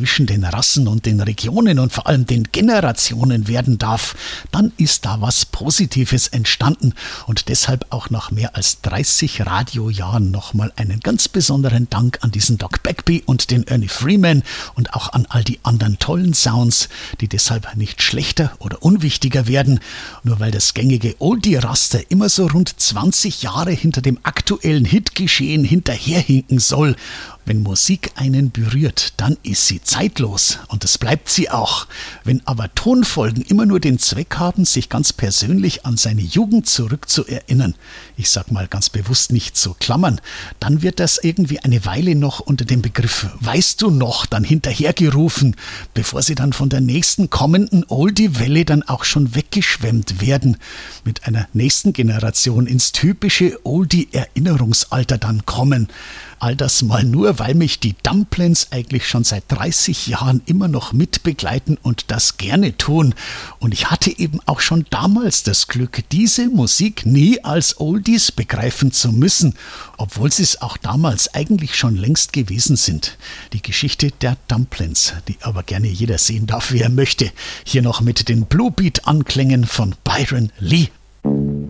zwischen den Rassen und den Regionen und vor allem den Generationen werden darf, dann ist da was Positives entstanden und deshalb auch nach mehr als 30 Radiojahren nochmal einen ganz besonderen Dank an diesen Doc Bagby und den Ernie Freeman und auch an all die anderen tollen Sounds, die deshalb nicht schlechter oder unwichtiger werden, nur weil das gängige Oldie-Raster immer so rund 20 Jahre hinter dem aktuellen Hitgeschehen hinterherhinken soll. Wenn Musik einen berührt, dann ist sie zeitlos und das bleibt sie auch. Wenn aber Tonfolgen immer nur den Zweck haben, sich ganz persönlich an seine Jugend zurückzuerinnern, ich sag mal ganz bewusst nicht zu klammern, dann wird das irgendwie eine Weile noch unter dem Begriff "Weißt du noch" dann hinterhergerufen, bevor sie dann von der nächsten kommenden Oldie-Welle dann auch schon weggeschwemmt werden, mit einer nächsten Generation ins typische Oldie-Erinnerungsalter dann kommen. All das mal nur, weil mich die Dumplins eigentlich schon seit 30 Jahren immer noch mitbegleiten und das gerne tun. Und ich hatte eben auch schon damals das Glück, diese Musik nie als Oldies begreifen zu müssen, obwohl sie es auch damals eigentlich schon längst gewesen sind. Die Geschichte der Dumplins, die aber gerne jeder sehen darf, wie er möchte. Hier noch mit den Bluebeat-Anklängen von Byron Lee.